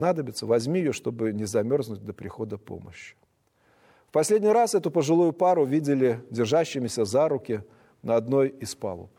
понадобится, возьми ее, чтобы не замерзнуть до прихода помощи. В последний раз эту пожилую пару видели держащимися за руки на одной из палуб.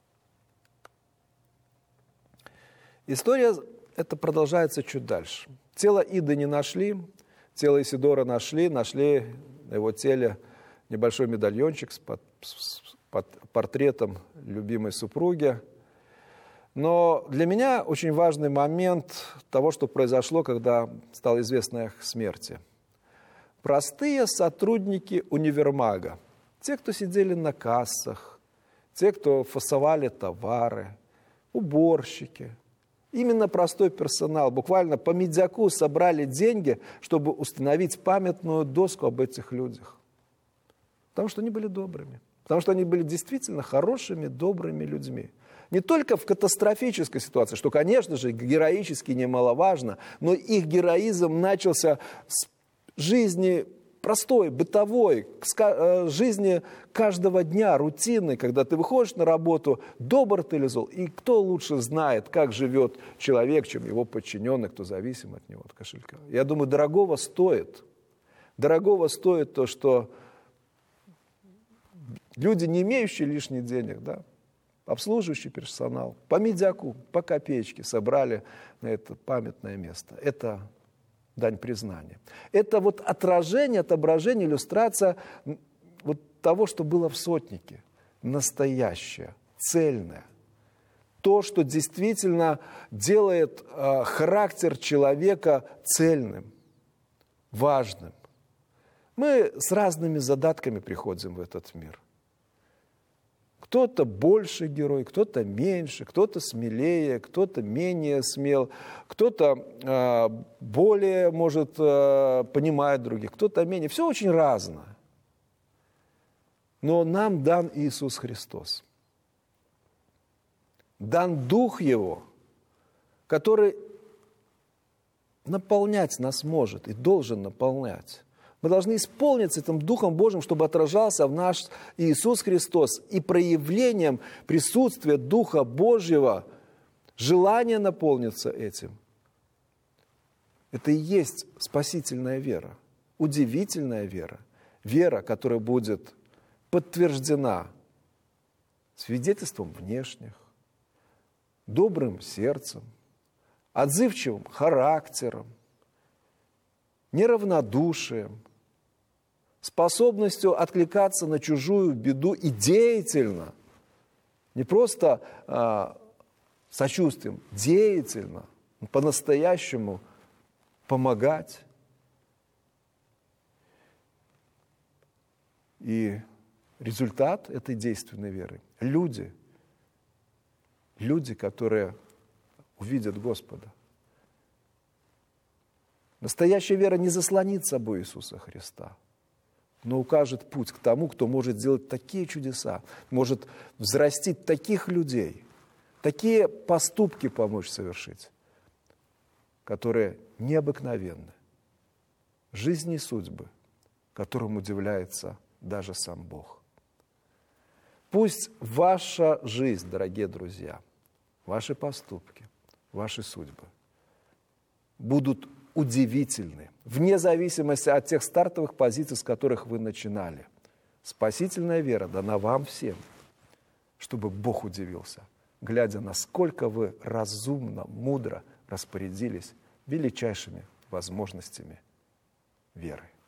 История эта продолжается чуть дальше. Тело Иды не нашли, тело Исидора нашли на его теле небольшой медальончик с портретом любимой супруги. Но для меня очень важный момент того, что произошло, когда стало известно о их смерти. Простые сотрудники универмага, те, кто сидели на кассах, те, кто фасовали товары, уборщики, именно простой персонал, буквально по медяку собрали деньги, чтобы установить памятную доску об этих людях. Потому что они были добрыми, потому что они были действительно хорошими, добрыми людьми. Не только в катастрофической ситуации, что, конечно же, героически немаловажно, но их героизм начался с жизни простой, бытовой, жизни каждого дня, рутины, когда ты выходишь на работу, добр ты или зол. И кто лучше знает, как живет человек, чем его подчиненный, кто зависим от него, от кошелька. Я думаю, дорогого стоит то, что люди, не имеющие лишних денег, да, обслуживающий персонал, по медяку, по копеечке собрали на это памятное место. Это дань признания. Это вот отражение, отображение, иллюстрация вот того, что было в сотнике. Настоящее, цельное. То, что действительно делает характер человека цельным, важным. Мы с разными задатками приходим в этот мир. Кто-то больше герой, кто-то меньше, кто-то смелее, кто-то менее смел, кто-то более, может, понимает других, кто-то менее. Все очень разное. Но нам дан Иисус Христос. Дан Дух Его, который наполнять нас может и должен наполнять. Мы должны исполниться этим Духом Божьим, чтобы отражался в наш Иисус Христос. И проявлением присутствия Духа Божьего, желание наполниться этим, это и есть спасительная вера, удивительная вера. Вера, которая будет подтверждена свидетельством внешних, добрым сердцем, отзывчивым характером, неравнодушием, способностью откликаться на чужую беду и деятельно, не просто сочувствием, деятельно, по-настоящему помогать. И результат этой действенной веры – люди, которые увидят Господа. Настоящая вера не заслонит собой Иисуса Христа, но укажет путь к тому, кто может сделать такие чудеса, может взрастить таких людей, такие поступки помочь совершить, которые необыкновенны. Жизни и судьбы, которым удивляется даже сам Бог. Пусть ваша жизнь, дорогие друзья, ваши поступки, ваши судьбы будут удивительны, вне зависимости от тех стартовых позиций, с которых вы начинали. Спасительная вера дана вам всем, чтобы Бог удивился, глядя, насколько вы разумно, мудро распорядились величайшими возможностями веры.